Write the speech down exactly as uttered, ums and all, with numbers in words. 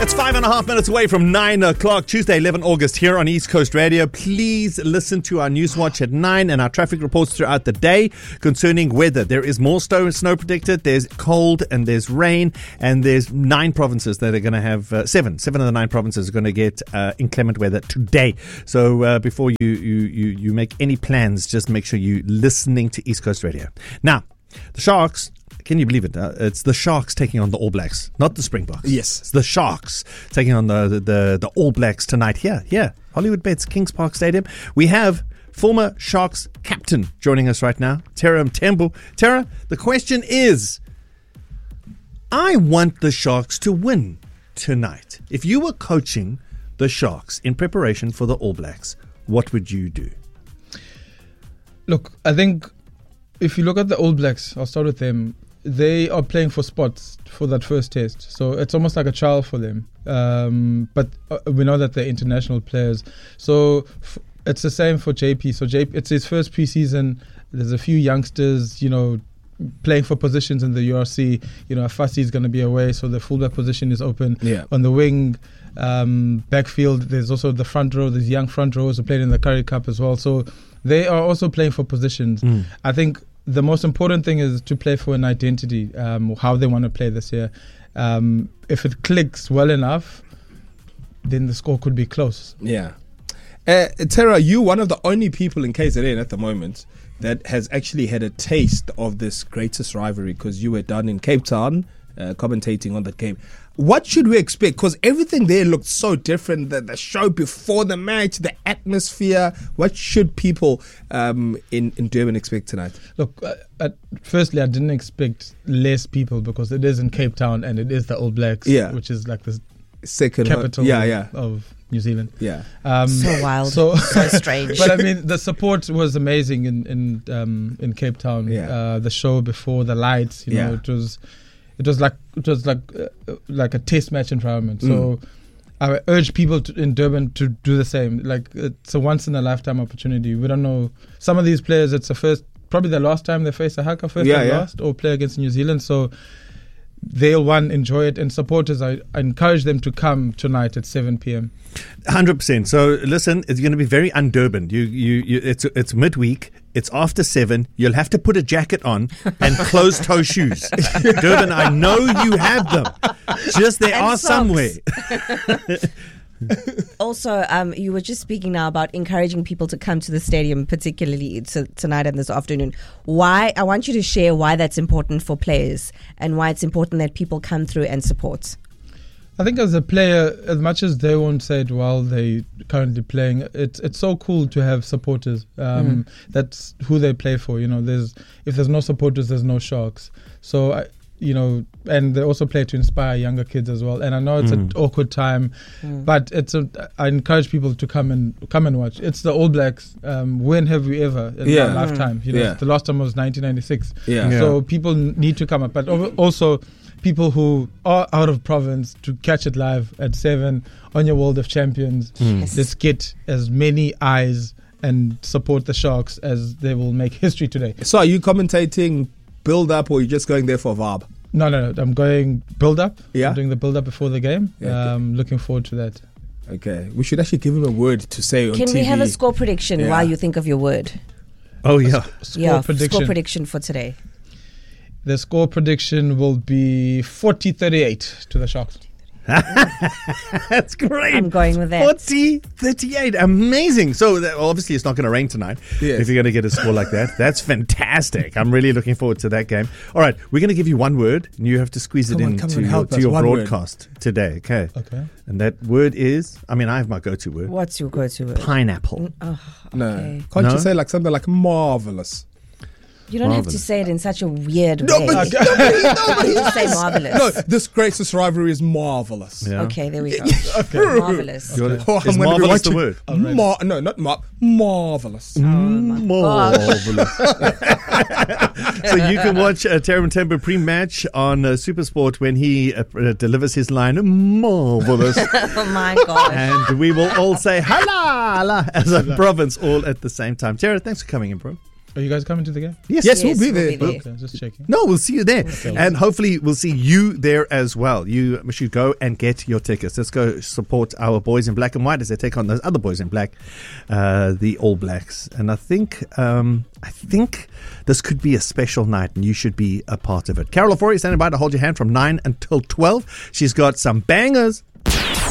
It's five and a half minutes away from nine o'clock, Tuesday, eleventh of August, here on East Coast Radio. Please listen to our news watch at nine and our traffic reports throughout the day concerning weather. There is more snow, snow predicted. There's cold and there's rain, and there's nine provinces that are going to have uh, seven. Seven of the nine provinces are going to get uh, inclement weather today. So uh, before you, you, you, you make any plans, just make sure you're listening to East Coast Radio. Now, the Sharks. Can you believe it? Uh, it's the Sharks taking on the All Blacks, not the Springboks. Yes. It's the Sharks taking on the, the, the, the All Blacks tonight. Here, here, Hollywood Bets, Kings Park Stadium. We have former Sharks captain joining us right now, Tera Mthembu. Tera, the question is, I want the Sharks to win tonight. If you were coaching the Sharks in preparation for the All Blacks, what would you do? Look, I think if you look at the All Blacks, I'll start with them. They are playing for spots for that first test. So it's almost like a trial for them. Um, but uh, we know that they're international players. So f- it's the same for J P. So J P, it's his first preseason. There's a few youngsters, you know, playing for positions in the U R C. You know, Afasi is going to be away, so the fullback position is open. Yeah. On the wing, um, backfield, there's also the front row. There's young front rows who played in the Currie Cup as well. So they are also playing for positions. Mm. I think the most important thing is to play for an identity, um, how they want to play this year. Um, if it clicks well enough, then the score could be close. Yeah. Uh, Tera, you one of the only people in K Z N at the moment that has actually had a taste of this greatest rivalry, because you were down in Cape Town uh, commentating on that game. What should we expect? Because everything there looked so different. The, the show before the match, the atmosphere. What should people um, in, in Durban expect tonight? Look, uh, uh, firstly, I didn't expect less people because it is in Cape Town and it is the All Blacks, yeah. which is like the second capital yeah, yeah. of New Zealand. Yeah, um, so wild, so, so strange. But I mean, the support was amazing in in um, in Cape Town. Yeah. Uh, the show before, the lights, you know, yeah. it was. It was like it was like uh, like a test match environment. So mm. I urge people to, in Durban to do the same. Like, it's a once in a lifetime opportunity. We don't know, some of these players, it's the first, probably the last time they face a haka, first yeah, and yeah. last, or play against New Zealand. So they'll one enjoy it, and supporters, I, I encourage them to come tonight at seven p.m. one hundred percent. So listen, it's going to be very un-Durban. You, you, you, it's it's midweek. It's after seven. You'll have to put a jacket on and closed-toe shoes. Durban, I know you have them. Just they and are socks. somewhere. Also, um, you were just speaking now about encouraging people to come to the stadium, particularly to, tonight and this afternoon. Why? I want you to share why that's important for players and why it's important that people come through and support. I think as a player, as much as they won't say it while they currently playing, it's it's so cool to have supporters. Um, mm. That's who they play for. You know, there's if there's no supporters, there's no Sharks. So I, you know, and they also play to inspire younger kids as well. And I know it's mm. an awkward time, mm. but it's a. I encourage people to come and come and watch. It's the All Blacks. Um, when have we ever in yeah. our lifetime? You know, yeah. the last time was nineteen ninety-six. Yeah. So yeah. people need to come up, but also people who are out of province to catch it live at seven on your World of Champions. Mm. Yes. Let's get as many eyes and support the Sharks as they will make history today. So are you commentating build up, or are you just going there for vibe? No, no, no. I'm going build up. Yeah. I'm doing the build up before the game. Yeah, okay. Um, looking forward to that. Okay. We should actually give him a word to say on Can T V. we have a score prediction yeah. while you think of your word? Oh, yeah. Score yeah, prediction. score prediction for today. The score prediction will be forty thirty-eight to the Sharks. That's great. I'm going with that. forty thirty-eight. Amazing. So that, well, obviously it's not going to rain tonight. Yes. If you're going to get a score like that. That's fantastic. I'm really looking forward to that game. All right. We're going to give you one word, and you have to squeeze Come it on, into come on, your, help to us. your One broadcast today. Okay. Okay. And that word is, I mean, I have my go-to word. What's your go-to word? Pineapple. Oh, No. okay. Can't No? you say like something like marvelous? You don't have to Marvelous. say it in such a weird No, way. but nobody, nobody Just say marvelous. No, this greatest rivalry is marvelous. Yeah. Okay, there we go. Okay. Marvelous. You wanna- Oh, is I'm gonna be marvelous the watching- word? Alright. Mar- no, not mar- marvelous. Oh my gosh. Marvelous. So you can watch uh, Tera Mthembu pre-match on uh, Supersport when he uh, uh, delivers his line, marvelous. Oh my gosh. And we will all say, hala, hala, as a province all at the same time. Tera, thanks for coming in, bro. Are you guys coming to the game? Yes, Yes, we'll Yes, be we'll there. be there. Okay, just checking. No, we'll see you there. Okay. And hopefully we'll see you there as well. You should go and get your tickets. Let's go support our boys in black and white as they take on those other boys in black, uh, the All Blacks. And I think um, I think this could be a special night and you should be a part of it. Carol Ofori standing by to hold your hand from nine until twelve. She's got some bangers